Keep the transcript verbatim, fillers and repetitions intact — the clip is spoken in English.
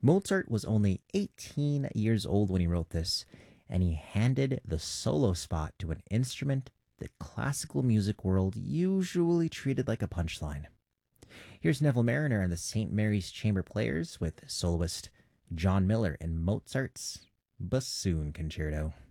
Mozart was only eighteen years old when he wrote this, and he handed the solo spot to an instrument the classical music world usually treated like a punchline. Here's Neville Mariner and the Saint Mary's Chamber Players with soloist John Miller in Mozart's Bassoon Concerto.